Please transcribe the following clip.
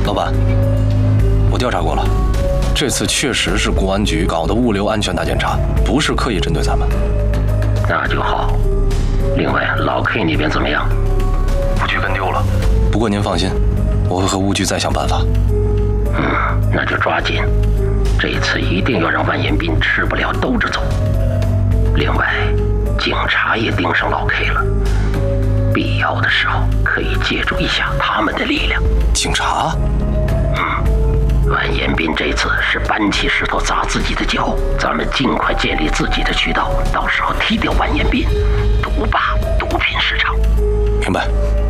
老板，我调查过了，这次确实是公安局搞的物流安全大检查，不是刻意针对咱们。 那就好。另外，老 K 那边怎么样？ 物局跟丢了，不过您放心，我会和物局再想办法。 那就抓紧，这次一定要让万延斌吃不了兜着走。另外，警察也盯上老 K 了，必要的时候可以借助一下他们的力量。 警察？ 万延斌这次是搬起石头砸自己的脚，咱们尽快建立自己的渠道，到时候踢掉万延斌，独霸毒品市场。 明白。